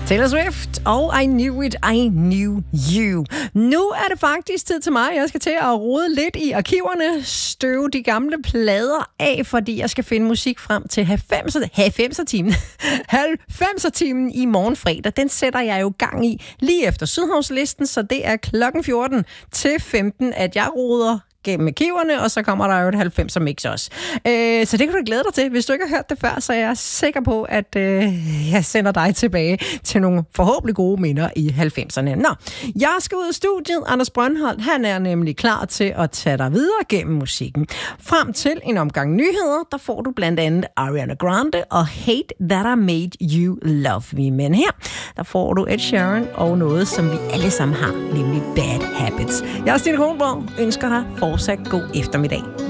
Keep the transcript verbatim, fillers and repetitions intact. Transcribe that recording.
Taylor Swift og I Knew It, I Knew You. Nu er det faktisk tid til mig. Jeg skal til at rode lidt i arkiverne, støve de gamle plader af, fordi jeg skal finde musik frem til halvfemser-timen. halvfemser-timen i morgen fredag. Den sætter jeg jo gang i lige efter Sydhavslisten, så det er klokken fjorten til femten, at jeg roder gennem arkiverne, og så kommer der jo et halvfemser mix også. Øh, så det kan du glæde dig til. Hvis du ikke har hørt det før, så er jeg sikker på, at øh, jeg sender dig tilbage til nogle forhåbentlig gode minder i halvfemserne. Nå, jeg skal ud af studiet. Anders Brøndholt, han er nemlig klar til at tage dig videre gennem musikken. Frem til en omgang nyheder, der får du blandt andet Ariana Grande og Hate That I Made You Love Me. Men her, der får du Ed Sheeran og noget, som vi alle sammen har, nemlig Bad Habits. Jeg er Stine Kronborg, ønsker dig fortsat god eftermiddag.